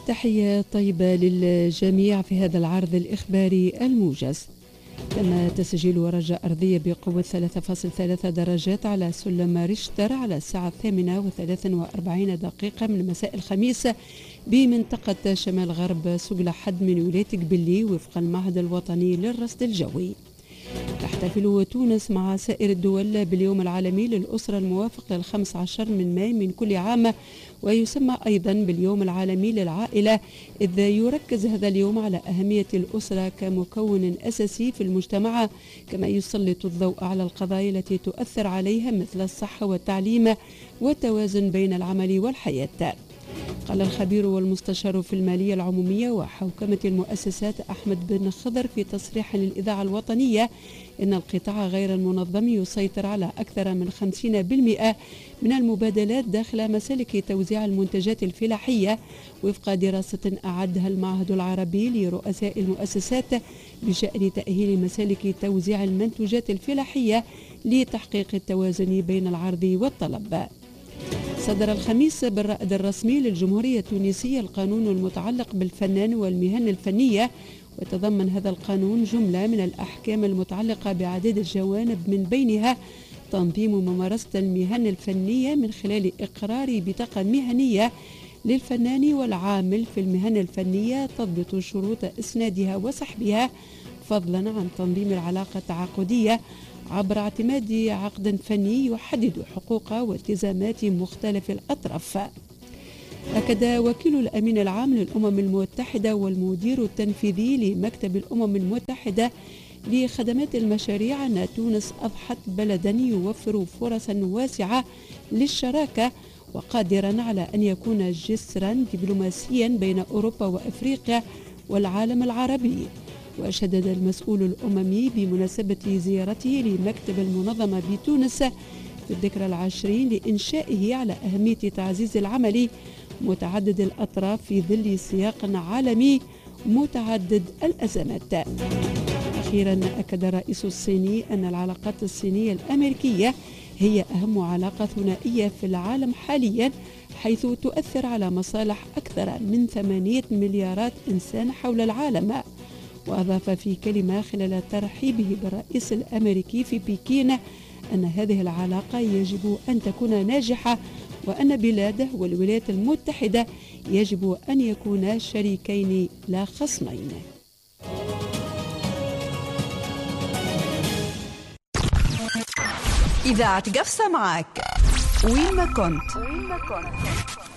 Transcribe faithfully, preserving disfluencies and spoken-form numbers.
تحية طيبة للجميع في هذا العرض الإخباري الموجز. تم تسجيل ورجة أرضية بقوة ثلاثة فاصلة ثلاثة درجات على سلم ريشتر على الساعة الثامنة وثلاث وأربعين دقيقة من مساء الخميس بمنطقة شمال غرب سجل حد من ولاية قبلي وفق المعهد الوطني للرصد الجوي. تحتفل تونس مع سائر الدول باليوم العالمي للأسرة الموافق للخمس عشر من ماي من كل عام، ويسمى أيضا باليوم العالمي للعائلة، إذ يركز هذا اليوم على أهمية الأسرة كمكون أساسي في المجتمع، كما يسلط الضوء على القضايا التي تؤثر عليها مثل الصحة والتعليم والتوازن بين العمل والحياة. قال الخبير والمستشار في المالية العمومية وحوكمة المؤسسات أحمد بن خضر في تصريح للإذاعة الوطنية إن القطاع غير المنظم يسيطر على أكثر من خمسين بالمئة من المبادلات داخل مسالك توزيع المنتجات الفلاحية، وفق دراسة أعدها المعهد العربي لرؤساء المؤسسات بشأن تأهيل مسالك توزيع المنتوجات الفلاحية لتحقيق التوازن بين العرض والطلب. صدر الخميس بالرائد الرسمي للجمهورية التونسية القانون المتعلق بالفنان والمهن الفنية، وتضمن هذا القانون جملة من الأحكام المتعلقة بعديد الجوانب، من بينها تنظيم ممارسة المهن الفنية من خلال إقرار بطاقة مهنية للفنان والعامل في المهن الفنية تضبط شروط إسنادها وسحبها، فضلا عن تنظيم العلاقة التعاقدية عبر اعتماد عقد فني يحدد حقوق والتزامات مختلف الأطراف. أكد وكيل الأمين العام للأمم المتحدة والمدير التنفيذي لمكتب الأمم المتحدة لخدمات المشاريع أن تونس أضحت بلدا يوفر فرصا واسعة للشراكة وقادرا على أن يكون جسرا دبلوماسيا بين أوروبا وأفريقيا والعالم العربي. وشدد المسؤول الأممي بمناسبة زيارته لمكتب المنظمة بتونس في الذكرى العشرين لإنشائه على أهمية تعزيز العمل متعدد الأطراف في ظل سياق عالمي متعدد الأزمات. أخيرا أكد الرئيس الصيني أن العلاقات الصينية الأمريكية هي أهم علاقة ثنائية في العالم حاليا، حيث تؤثر على مصالح أكثر من ثمانية مليارات إنسان حول العالم. وأضاف في كلمة خلال ترحيبه بالرئيس الأمريكي في بكين أن هذه العلاقة يجب أن تكون ناجحة، وأن بلاده والولايات المتحدة يجب أن يكونا شريكين لا خصمين. إذاعة قفصة معك وين ما كنت.